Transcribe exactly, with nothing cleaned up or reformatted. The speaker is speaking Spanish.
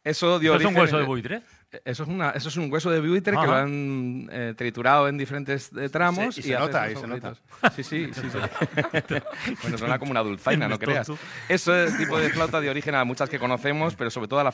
Eso dio ¿Eso es origen... un hueso de buitre? Eso es, una, eso es un hueso de buitre Ajá. que lo han eh, triturado en diferentes eh, tramos. Sí, y y se hace nota, esos y se nota. sonidos. Sí, sí, sí. sí. Bueno, suena como una dulzaina, no creas. Ese tipo de flauta dio origen a muchas que conocemos, pero sobre todo a la